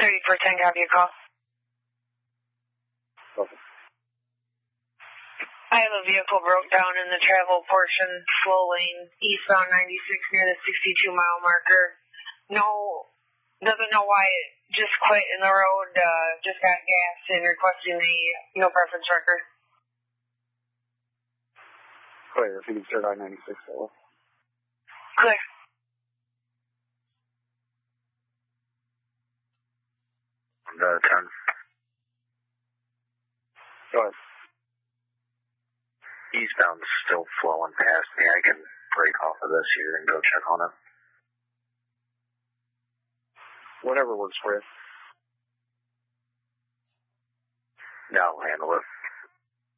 30 for 10, copy your call. Okay. I have a vehicle broke down in the travel portion, slow lane, eastbound 96 near the 62-mile marker. Doesn't know why it just quit in the road, just got gassed and requesting a no preference record. Clear, if you can start I-96 though. Clear. Turn. Go ahead. Eastbound's still flowing past me. I can break off of this here and go check on it. Whatever works for you. Yeah, I'll handle it.